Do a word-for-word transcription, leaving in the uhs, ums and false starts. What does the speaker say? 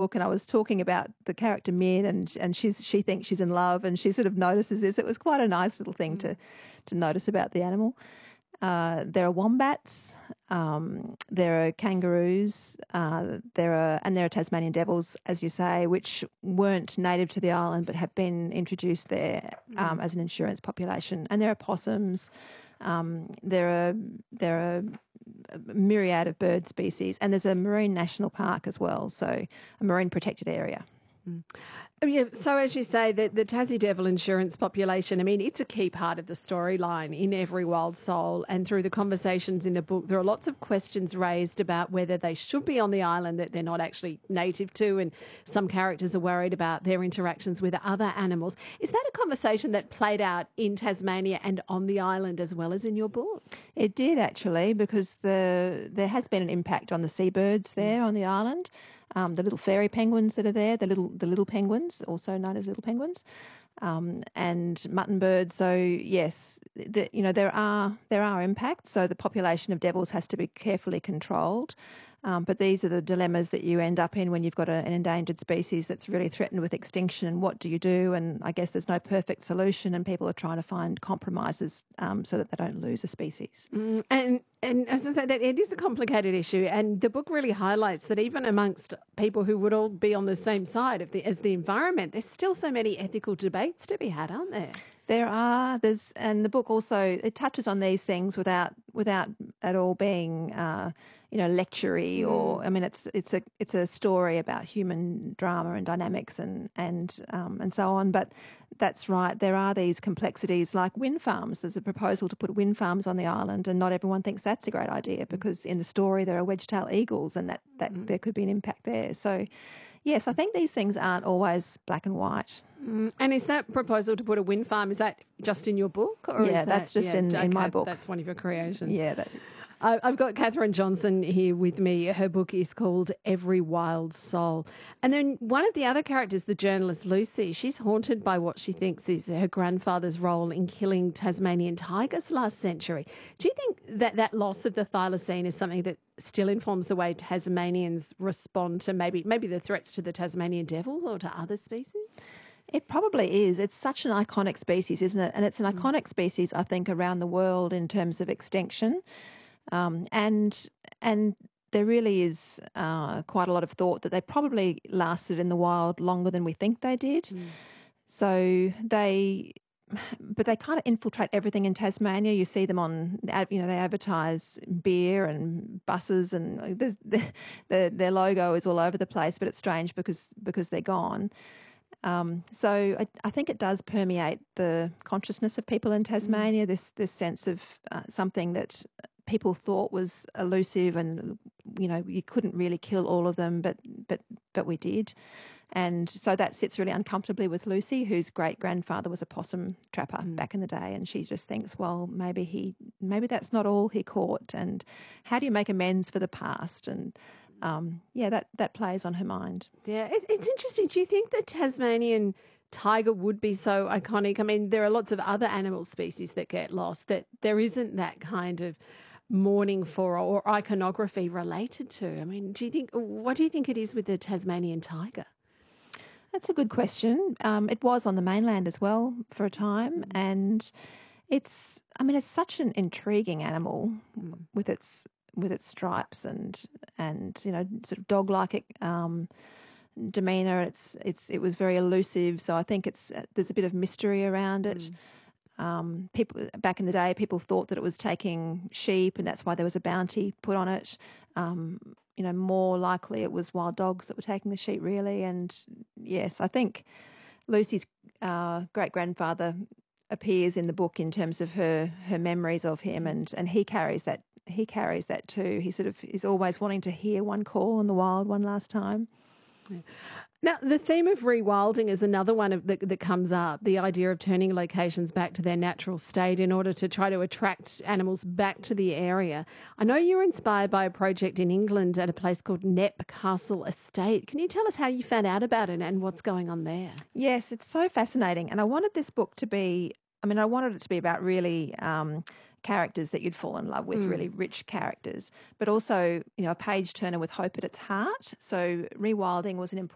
book and I was talking about the character Min, and and she's she thinks she's in love, and she sort of notices this. It was quite a nice little thing mm. to to notice about the animal. Uh, there are wombats, um, there are kangaroos, uh, there are and there are Tasmanian devils, as you say, which weren't native to the island but have been introduced there um, mm. as an insurance population. And there are possums. Um, there are there are a myriad of bird species, and there's a marine national park as well, so a marine protected area. Mm. Yeah, so as you say, the, the Tassie Devil insurance population, I mean, it's a key part of the storyline in Every Wild Soul, and through the conversations in the book, there are lots of questions raised about whether they should be on the island that they're not actually native to, and some characters are worried about their interactions with other animals. Is that a conversation that played out in Tasmania and on the island as well as in your book? It did, actually, because the there has been an impact on the seabirds there on the island. Um, the little fairy penguins that are there, the little the little penguins, also known as little penguins, um, and mutton birds. So yes, the, you know there are there are impacts. So the population of devils has to be carefully controlled. Um, but these are the dilemmas that you end up in when you've got a, an endangered species that's really threatened with extinction. And what do you do? And I guess there's no perfect solution, and people are trying to find compromises um, so that they don't lose a species. Mm, and and as I said, that it is a complicated issue, and the book really highlights that even amongst people who would all be on the same side of the, as the environment, there's still so many ethical debates to be had, aren't there? There are. There's, and the book also it touches on these things without without at all being, uh, you know, lectury or. I mean, it's it's a it's a story about human drama and dynamics and and um, and so on. But that's right. There are these complexities like wind farms. There's a proposal to put wind farms on the island, and not everyone thinks that's a great idea because in the story there are wedge-tailed eagles, and that that mm. there could be an impact there. So. Yes, I think these things aren't always black and white. Mm. And is that proposal to put a wind farm, is that just in your book? Or yeah, is that's that, just yeah, in, in my book. That's one of your creations. Yeah, that is. I've got Catherine Johnson here with me. Her book is called Every Wild Soul. And then one of the other characters, the journalist Lucy, she's haunted by what she thinks is her grandfather's role in killing Tasmanian tigers last century. Do you think that that loss of the thylacine is something that still informs the way Tasmanians respond to maybe maybe the threats to the Tasmanian devil or to other species? It probably is. It's such an iconic species, isn't it? And it's an iconic species, I think, around the world in terms of extinction. Um, and and there really is uh, quite a lot of thought that they probably lasted in the wild longer than we think they did. Mm. So they, but they kind of infiltrate everything in Tasmania. You see them on, you know, they advertise beer and buses, and there's, the, the, their logo is all over the place. But it's strange because because they're gone. Um, so I, I think it does permeate the consciousness of people in Tasmania. Mm. This this sense of uh, something that people thought was elusive, and you know you couldn't really kill all of them, but but but we did, and so that sits really uncomfortably with Lucy, whose great grandfather was a possum trapper mm. back in the day, and she just thinks, well, maybe he maybe that's not all he caught, and how do you make amends for the past? And um, yeah, that that plays on her mind. Yeah, it, it's interesting. Do you think the Tasmanian tiger would be so iconic? I mean, there are lots of other animal species that get lost, that there isn't that kind of mourning for or iconography related to. I mean, do you think, what do you think it is with the Tasmanian tiger? That's a good question. Um, it was on the mainland as well for a time, and it's, I mean, it's such an intriguing animal mm. with its with its stripes and and you know sort of dog-like um, demeanour. It's it's it was very elusive, so I think it's there's a bit of mystery around it. Mm. Um, people back in the day, people thought that it was taking sheep, and that's why there was a bounty put on it. Um, you know, more likely it was wild dogs that were taking the sheep, really. And yes, I think Lucy's uh, great grandfather appears in the book in terms of her her memories of him, and and he carries that he carries that too. He sort of is always wanting to hear one call in the wild one last time. Yeah. Now, the theme of rewilding is another one of the, that comes up, the idea of turning locations back to their natural state in order to try to attract animals back to the area. I know you're inspired by a project in England at a place called Knepp Castle Estate. Can you tell us how you found out about it and what's going on there? Yes, it's so fascinating. And I wanted this book to be, I mean, I wanted it to be about really um, characters that you'd fall in love with, mm. really rich characters, but also, you know, a page turner with hope at its heart. So rewilding was an important